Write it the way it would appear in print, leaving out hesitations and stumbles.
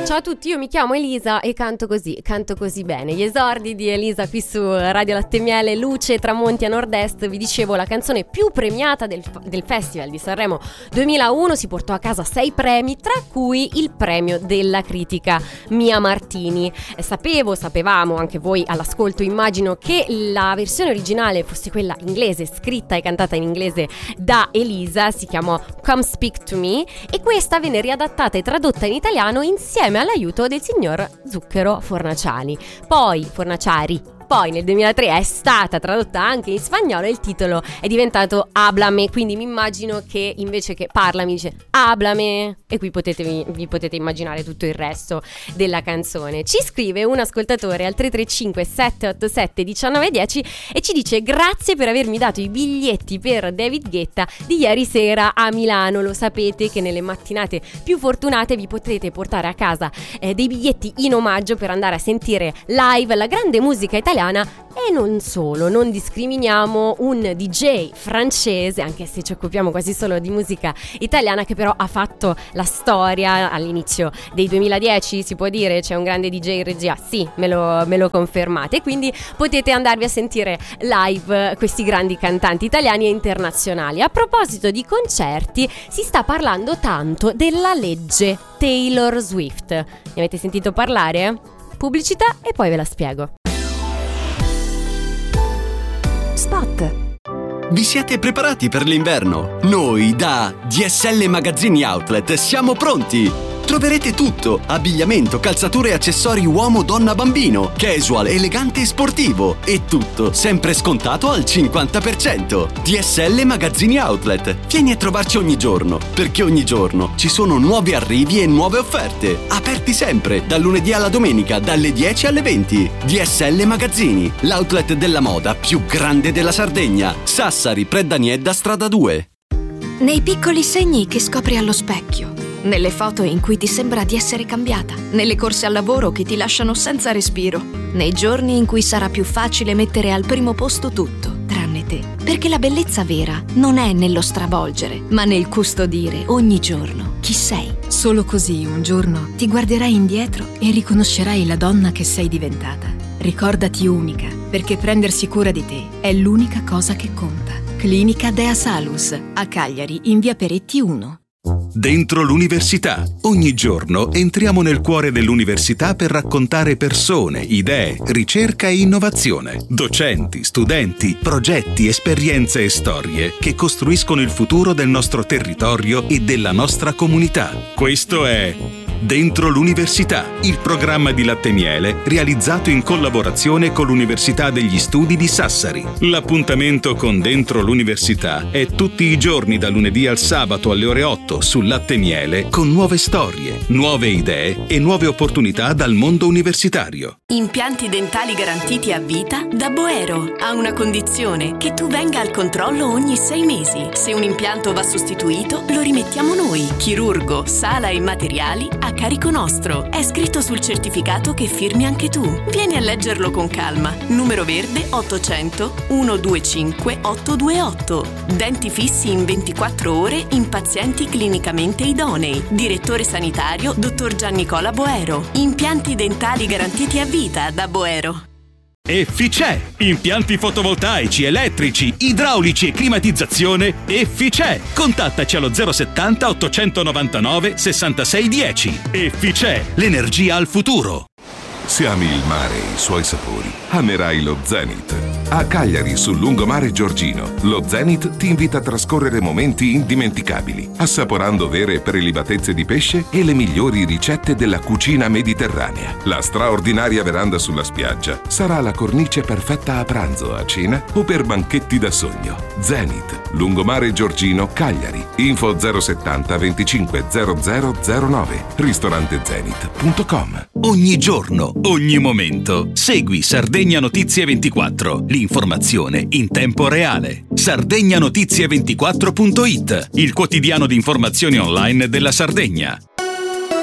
Ciao a tutti, io mi chiamo Elisa e canto così bene. Gli esordi di Elisa qui su Radio Latte e Miele, luce e tramonti a nord-est. Vi dicevo, la canzone più premiata del Festival di Sanremo 2001, si portò a casa 6 premi, tra cui il premio della critica Mia Martini. Sapevamo, anche voi all'ascolto immagino, che la versione originale fosse quella inglese, scritta e cantata in inglese da Elisa, si chiamò Come Speak to Me, e questa venne riadattata e tradotta in italiano insieme all'aiuto del signor Zucchero Fornaciari. Poi nel 2003 è stata tradotta anche in spagnolo e il titolo è diventato Háblame, quindi mi immagino che invece che parlami dice Háblame, e qui vi potete immaginare tutto il resto della canzone. Ci scrive un ascoltatore al 335 787 1910 e ci dice: grazie per avermi dato i biglietti per David Guetta di ieri sera a Milano. Lo sapete che nelle mattinate più fortunate vi potrete portare a casa dei biglietti in omaggio per andare a sentire live la grande musica italiana. E non solo, non discriminiamo un DJ francese, anche se ci occupiamo quasi solo di musica italiana, che però ha fatto la storia all'inizio dei 2010, si può dire. C'è un grande DJ in regia, sì, me lo confermate, quindi potete andarvi a sentire live questi grandi cantanti italiani e internazionali. A proposito di concerti, si sta parlando tanto della legge Taylor Swift. Ne avete sentito parlare? Pubblicità e poi ve la spiego. Spot. Vi siete preparati per l'inverno? Noi da DSL Magazzini Outlet siamo pronti! Troverete tutto: abbigliamento, calzature e accessori uomo, donna, bambino, casual, elegante e sportivo, e tutto sempre scontato al 50%. DSL Magazzini Outlet. Vieni a trovarci ogni giorno, perché ogni giorno ci sono nuovi arrivi e nuove offerte. Aperti sempre, dal lunedì alla domenica, dalle 10 alle 20. DSL Magazzini, l'outlet della moda più grande della Sardegna. Sassari, Predaniedda, strada 2. Nei piccoli segni che scopri allo specchio, nelle foto in cui ti sembra di essere cambiata, nelle corse al lavoro che ti lasciano senza respiro, nei giorni in cui sarà più facile mettere al primo posto tutto, tranne te. Perché la bellezza vera non è nello stravolgere, ma nel custodire ogni giorno chi sei. Solo così un giorno ti guarderai indietro e riconoscerai la donna che sei diventata. Ricordati unica, perché prendersi cura di te è l'unica cosa che conta. Clinica Dea Salus, a Cagliari, in via Peretti 1. Dentro l'università. Ogni giorno entriamo nel cuore dell'università per raccontare persone, idee, ricerca e innovazione. Docenti, studenti, progetti, esperienze e storie che costruiscono il futuro del nostro territorio e della nostra comunità. Questo è Dentro l'università, il programma di Latte e Miele realizzato in collaborazione con l'Università degli Studi di Sassari. L'appuntamento con Dentro l'università è tutti i giorni da lunedì al sabato alle ore 8 su Latte e Miele, con nuove storie, nuove idee e nuove opportunità dal mondo universitario. Impianti dentali garantiti a vita da Boero. Ha una condizione: che tu venga al controllo ogni 6 mesi. Se un impianto va sostituito, lo rimettiamo noi. Chirurgo, sala e materiali a carico nostro. È scritto sul certificato che firmi anche tu. Vieni a leggerlo con calma. Numero verde 800 125 828. Denti fissi in 24 ore in pazienti clinicamente idonei. Direttore sanitario dottor Giannicola Boero. Impianti dentali garantiti a vita da Boero. Efficè! Impianti fotovoltaici, elettrici, idraulici e climatizzazione Efficè! Contattaci allo 070 899 6610. Efficè! L'energia al futuro! Se ami il mare e i suoi sapori, amerai lo Zenith. A Cagliari, sul lungomare Giorgino, lo Zenith ti invita a trascorrere momenti indimenticabili, assaporando vere prelibatezze di pesce e le migliori ricette della cucina mediterranea. La straordinaria veranda sulla spiaggia sarà la cornice perfetta a pranzo, a cena o per banchetti da sogno. Zenith, lungomare Giorgino, Cagliari. Info 070 25 0009. ristorantezenith.com. Ogni giorno, ogni momento. Segui Sardegna Notizie 24. L'informazione in tempo reale. Sardegnanotizie24.it, il quotidiano di informazioni online della Sardegna.